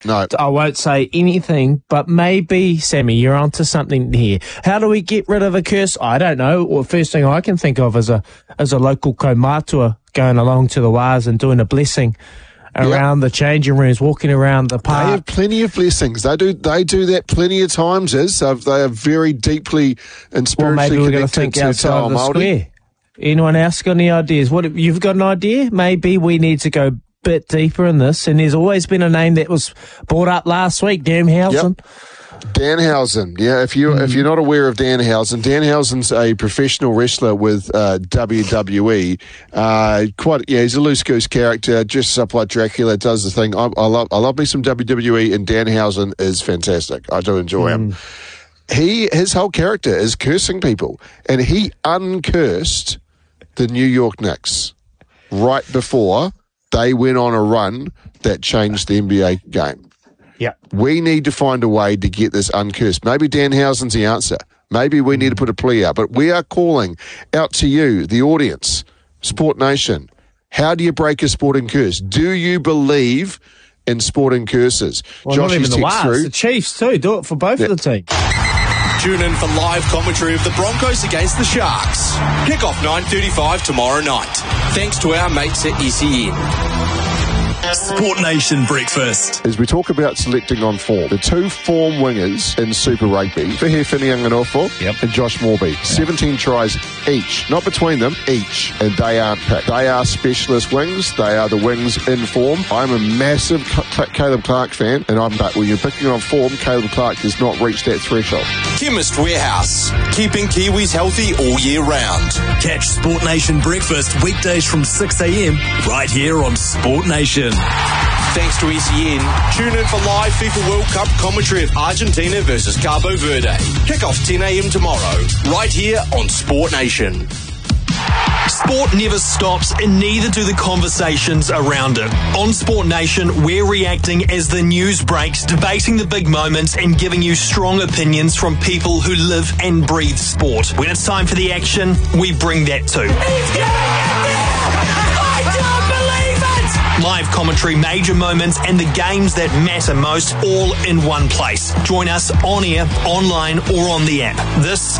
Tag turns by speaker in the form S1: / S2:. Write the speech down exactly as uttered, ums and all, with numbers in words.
S1: No.
S2: I won't say anything, but maybe, Sammy, you're onto something here. How do we get rid of a curse? I don't know. Well, first thing I can think of is a as a local kaumatua going along to the Waz and doing a blessing around yep. the changing rooms, walking around the park.
S1: They have plenty of blessings. They do They do that plenty of times. Is so they are very deeply and spiritually
S2: well, maybe we're going to
S1: connected
S2: think
S1: to
S2: outside
S1: Te
S2: of the
S1: Ao Māori.
S2: square. Anyone else got any ideas? What you've got an idea? Maybe we need to go bit deeper in this, and there's always been a name that was brought up last week, Danhausen.
S1: Yep. Danhausen, yeah. If you mm. if you're not aware of Danhausen, Danhausen's a professional wrestler with uh, W W E. Uh, quite, yeah, he's a loose goose character, dresses up like Dracula, does the thing. I, I love I love me some W W E, and Danhausen is fantastic. I do enjoy mm. him. He his whole character is cursing people, and he uncursed the New York Knicks right before they went on a run that changed the N B A game.
S2: Yeah,
S1: we need to find a way to get this uncursed. Maybe Danhausen's the answer. Maybe we need to put a plea out. But we are calling out to you, the audience, Sport Nation. How do you break a sporting curse? Do you believe in sporting curses?
S2: Well, not even the Waz, the Chiefs too. Do it for both yeah. of the teams.
S3: Tune in for live commentary of the Broncos against the Sharks. Kick-off nine thirty-five tomorrow night. Thanks to our mates at S E N.
S4: Sport Nation Breakfast.
S1: As we talk about selecting on form, the two form wingers in Super Rugby, Whihi Whinianganofo
S2: yep.
S1: and Josh Moorby, yeah. seventeen tries each, not between them, each, and they aren't picked. They are specialist wings. They are the wings in form. I'm a massive Caleb Clark fan, and I'm but when you're picking on form, Caleb Clark does not reach that threshold.
S3: Chemist Warehouse, keeping Kiwis healthy all year round.
S4: Catch Sport Nation Breakfast weekdays from six a.m. right here on Sport Nation.
S3: Thanks to S E N. Tune in for live FIFA World Cup commentary of Argentina versus Cabo Verde. Kick off ten a.m. tomorrow, right here on Sport Nation.
S4: Sport never stops, and neither do the conversations around it. On Sport Nation, we're reacting as the news breaks, debating the big moments, and giving you strong opinions from people who live and breathe sport. When it's time for the action, we bring that too.
S5: He's getting it there! I don't believe it!
S4: Live commentary, major moments, and the games that matter most, all in one place. Join us on air, online, or on the app. This